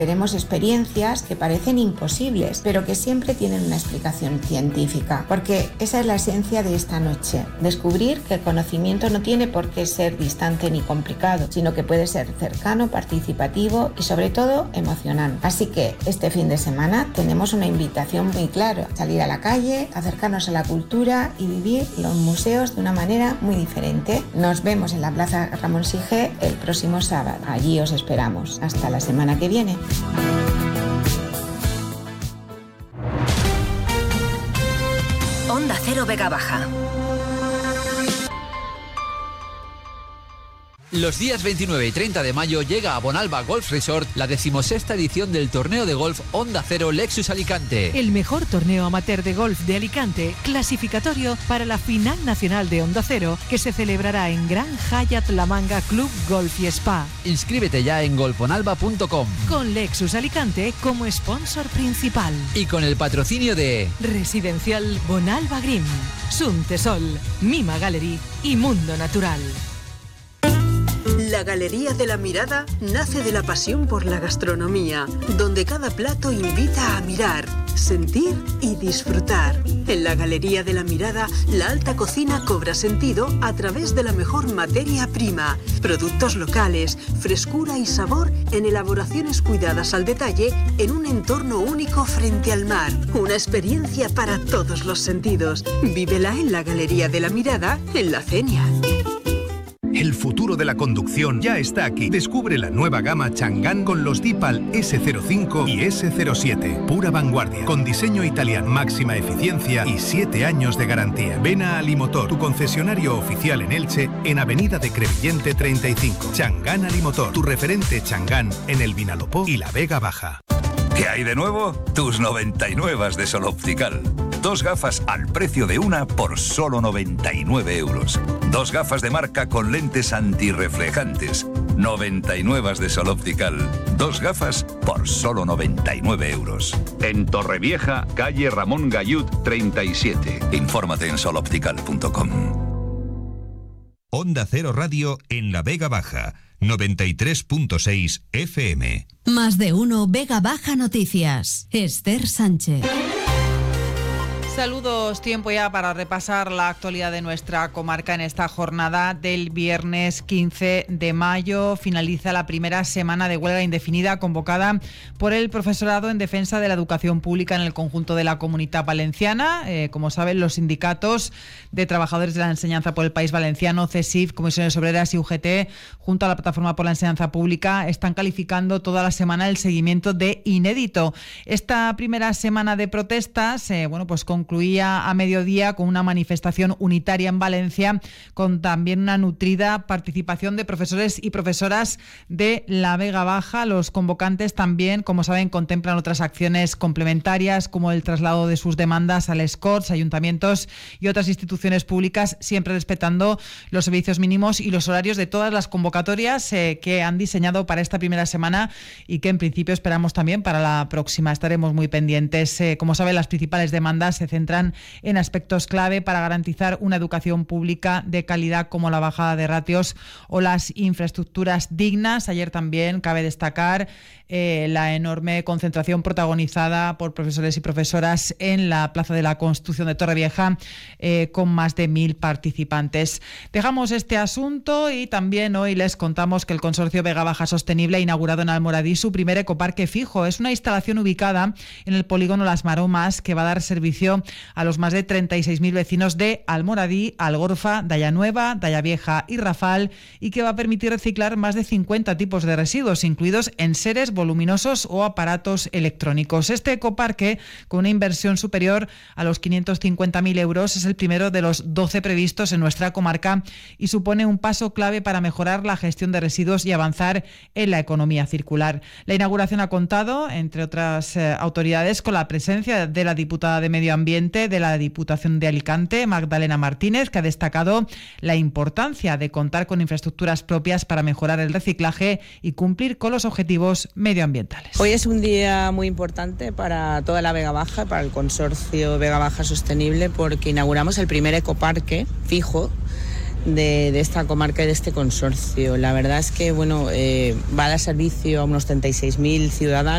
Veremos experiencias que parecen imposibles, pero que siempre tienen una explicación científica, porque esa es la esencia de esta noche, descubrir que el conocimiento no tiene por qué ser distante ni complicado, sino que puede ser cercano, participativo y sobre todo emocionante. Así que este fin de semana tenemos una invitación muy clara: salir a la calle, acercarnos a la cultura y vivir los museos de una manera muy diferente. Nos vemos en la Plaza Ramón Sige el próximo sábado. Allí os esperamos. Hasta la semana que viene. Onda Cero Vega Baja. Los días 29 y 30 de mayo llega a Bonalba Golf Resort la 16ª edición del torneo de golf Onda Cero Lexus Alicante. El mejor torneo amateur de golf de Alicante, clasificatorio para la final nacional de Onda Cero, que se celebrará en Gran Hyatt La Manga Club Golf y Spa. Inscríbete ya en golfbonalba.com. Con Lexus Alicante como sponsor principal. Y con el patrocinio de Residencial Bonalba Green, Suntesol, Mima Gallery y Mundo Natural. La Galería de la Mirada nace de la pasión por la gastronomía, donde cada plato invita a mirar, sentir y disfrutar. En la Galería de la Mirada, la alta cocina cobra sentido a través de la mejor materia prima, productos locales, frescura y sabor en elaboraciones cuidadas al detalle en un entorno único frente al mar. Una experiencia para todos los sentidos. Vívela en la Galería de la Mirada, en La Cenia. El futuro de la conducción ya está aquí. Descubre la nueva gama Chang'an con los Deepal S05 y S07. Pura vanguardia, con diseño italiano, máxima eficiencia y 7 años de garantía. Ven a Alimotor, tu concesionario oficial en Elche, en Avenida de Crevillente 35. Chang'an Alimotor, tu referente Chang'an en el Vinalopó y la Vega Baja. ¿Qué hay de nuevo? Tus 99 de Sol Optical. 2 gafas al precio de una por solo 99 euros. 2 gafas de marca con lentes antirreflejantes. 99 de Sol Optical. 2 gafas por solo 99 euros. En Torrevieja, calle Ramón Gayud 37. Infórmate en soloptical.com. Onda Cero Radio en la Vega Baja, 93.6 FM. Más de uno Vega Baja Noticias. Esther Sánchez. Saludos, tiempo ya para repasar la actualidad de nuestra comarca en esta jornada del viernes 15 de mayo. Finaliza la primera semana de huelga indefinida convocada por el profesorado en defensa de la educación pública en el conjunto de la Comunitat Valenciana. Como saben, los sindicatos de trabajadores de la enseñanza por el País Valenciano, CESIF, Comisiones Obreras y UGT, junto a la Plataforma por la Enseñanza Pública, están calificando toda la semana el seguimiento de inédito. Esta primera semana de protestas, concluía a mediodía con una manifestación unitaria en Valencia, con también una nutrida participación de profesores y profesoras de la Vega Baja. Los convocantes también, como saben, contemplan otras acciones complementarias, como el traslado de sus demandas a les Corts, ayuntamientos y otras instituciones públicas, siempre respetando los servicios mínimos y los horarios de todas las convocatorias que han diseñado para esta primera semana y que en principio esperamos también para la próxima. Estaremos muy pendientes. Como saben, las principales demandas se centran en aspectos clave para garantizar una educación pública de calidad, como la bajada de ratios o las infraestructuras dignas. Ayer también cabe destacar la enorme concentración protagonizada por profesores y profesoras en la Plaza de la Constitución de Torrevieja, con más de 1.000 participantes. Dejamos este asunto y también hoy les contamos que el Consorcio Vega Baja Sostenible ha inaugurado en Almoradí su primer ecoparque fijo. Es una instalación ubicada en el polígono Las Maromas que va a dar servicio a los más de 36.000 vecinos de Almoradí, Algorfa, Daya Nueva, Daya Vieja y Rafal, y que va a permitir reciclar más de 50 tipos de residuos, incluidos enseres voluminosos o aparatos electrónicos. Este ecoparque, con una inversión superior a los 550.000 euros, es el primero de los 12 previstos en nuestra comarca y supone un paso clave para mejorar la gestión de residuos y avanzar en la economía circular. La inauguración ha contado, entre otras autoridades, con la presencia de la diputada de Medio Ambiente de la Diputación de Alicante, Magdalena Martínez, que ha destacado la importancia de contar con infraestructuras propias para mejorar el reciclaje y cumplir con los objetivos medioambientales. Hoy es un día muy importante para toda la Vega Baja, para el Consorcio Vega Baja Sostenible, porque inauguramos el primer ecoparque fijo de esta comarca y de este consorcio. La verdad es que va a dar servicio a unos 36.000 ciudadanos.